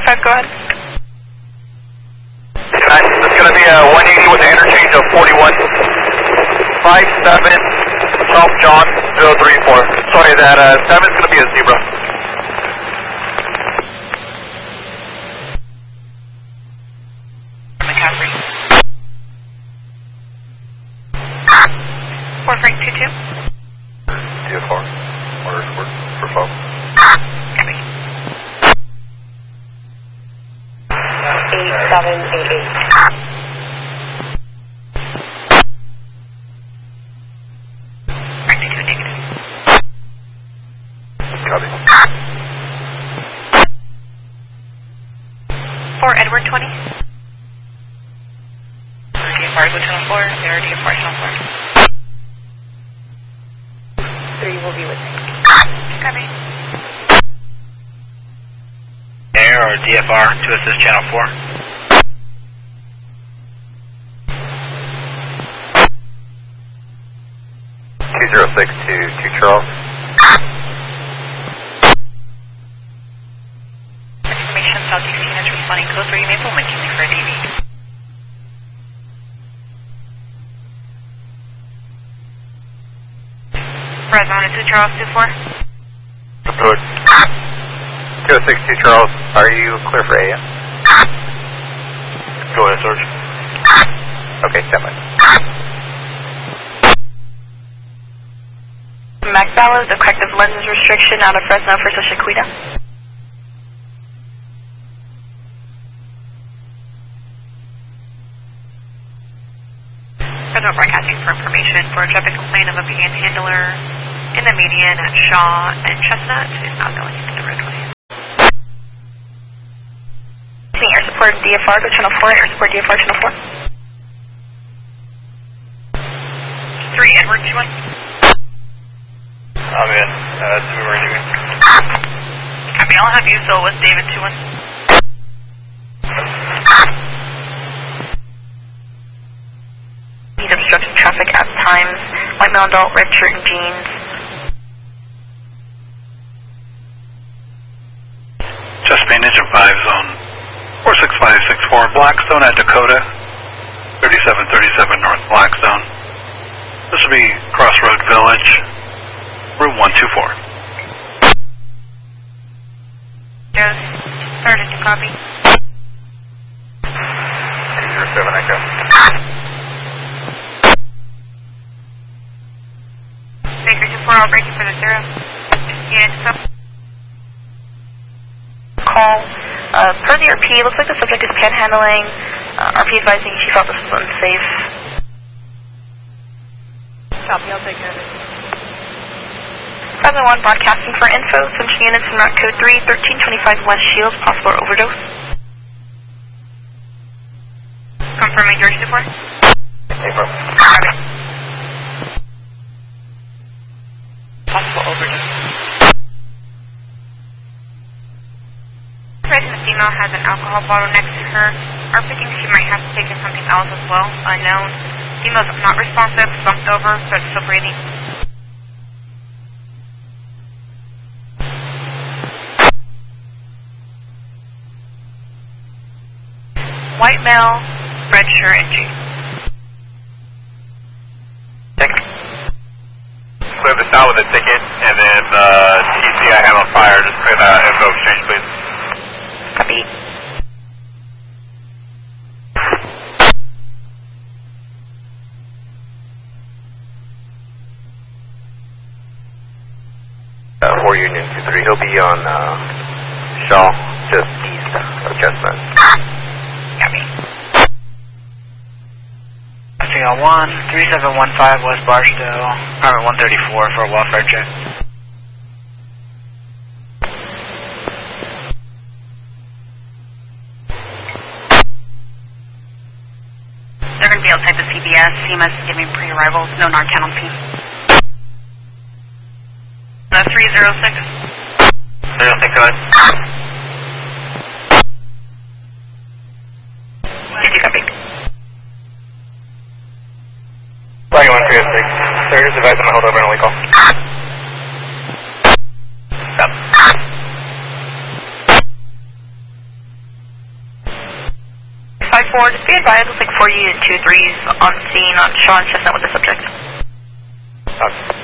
go ahead. It's going to be a 180 with an interchange of 41. 57 South John 034. Sorry, that 7 is going to be a zebra. McCaffrey. 4 Frank 22. DFR. Orders for phone. Copy. 8788. For Edward 20. DFR go channel 4, there DFR channel 4. 3 will be with me. Copy. Air or DFR to assist channel 4. (206 to Charles). Information South 16 is responding code 3 Maple, maintaining for a DV. Fresno 2 Charles 24. Approach. 206 Charles, are you clear for AM? Go ahead, Sarge. Okay, stand by. Mac Ballas, the corrective lenses restriction out of Fresno for Chiquita. Fresno broadcasting for information for a traffic complaint of a panhandler in the median at Shaw and Chestnut is not going into the roadway. Air support DFR, go channel 4, air support DFR channel 4. 3 Edward 21. I'm in. That's who we're doing. Copy, I'll have you so with David 21. Need obstructing traffic at times. White male adult, red shirt and jeans. Chesapeake Engine 5 zone 46564 Blackstone at Dakota 3737 North Blackstone. This will be Crossroad Village, room 124. Yes, Sergeant, copy. 207 Echo. Baker 24, all breaking for the 0. Unit so. Call. Per the RP, looks like the subject is panhandling. RP advising she felt this was unsafe. Copy, I'll take care of it. Fresno 1 broadcasting for info. Switch units in route code 3, 1325 West Shields, possible overdose. Confirming George 24. Copy. Possible overdose. Pregnant female has an alcohol bottle next to her. Are thinking she might have taken something else as well. Unknown. Female's not responsive, bumped over, but still breathing. White male, red shirt and jeans. Clear this out with a ticket, and then TC I have on fire. Just clear the info exchange, please. Copy. War Union 23. He'll be on Shaw, just east of Chestnut. Copy. Signal 1, 3715 West Barstow, apartment 134 for a welfare check. They're going to be outside the CBS. CMS is giving pre-arrival. No Narcan on scene. 306. 306, go ahead. Did you copy? Flying 1306. Sir, just advise them to hold over and only call. Stop. 254, just be advised, looks like 4 Unit 2-3s on scene on Sean Chestnut with the subject.